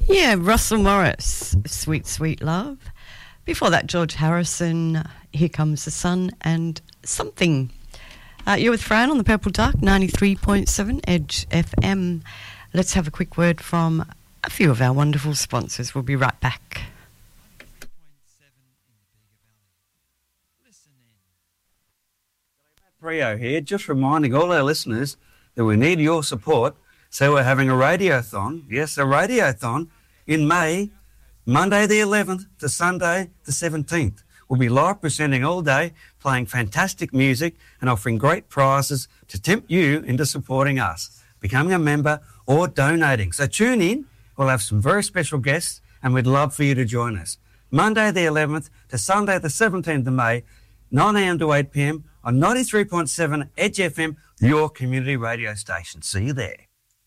Yeah, Russell Morris, Sweet Sweet Love. Before that, George Harrison, Here Comes the Sun, and Something. You're with Fran on the Purple Duck, 93.7 Edge FM. Let's have a quick word from a few of our wonderful sponsors. We'll be right back. Rio here, just reminding all our listeners that we need your support. So we're having a radiothon, yes, a radiothon in May, Monday the 11th to Sunday the 17th. We'll be live presenting all day, playing fantastic music and offering great prizes to tempt you into supporting us, becoming a member or donating. So tune in, we'll have some very special guests and we'd love for you to join us. Monday the 11th to Sunday the 17th of May, 9am to 8pm on 93.7 Edge FM, your community radio station. See you there.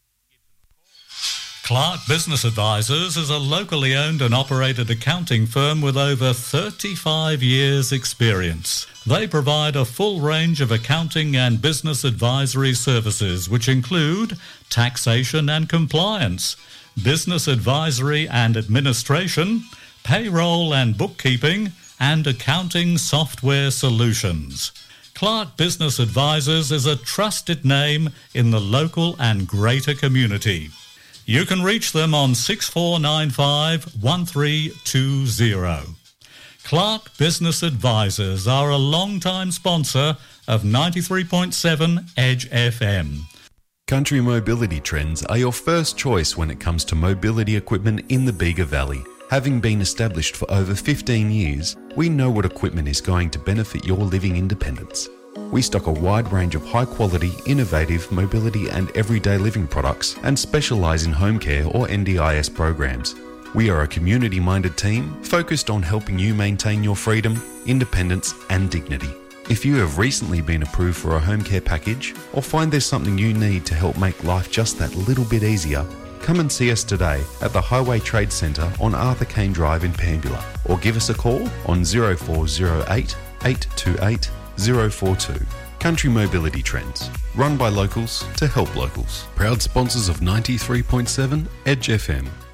Clark Business Advisors is a locally owned and operated accounting firm with over 35 years' experience. They provide a full range of accounting and business advisory services, which include taxation and compliance, business advisory and administration, payroll and bookkeeping, and accounting software solutions. Clark Business Advisors is a trusted name in the local and greater community. You can reach them on 6495 1320. Clark Business Advisors are a long-time sponsor of 93.7 Edge FM. Country Mobility Trends are your first choice when it comes to mobility equipment in the Bega Valley. Having been established for over 15 years, we know what equipment is going to benefit your living independence. We stock a wide range of high-quality, innovative mobility and everyday living products and specialise in home care or NDIS programs. We are a community-minded team focused on helping you maintain your freedom, independence and dignity. If you have recently been approved for a home care package or find there's something you need to help make life just that little bit easier, come and see us today at the Highway Trade Centre on Arthur Kane Drive in Pambula, or give us a call on 0408 828 042. Country Mobility Trends, run by locals to help locals. Proud sponsors of 93.7 Edge FM.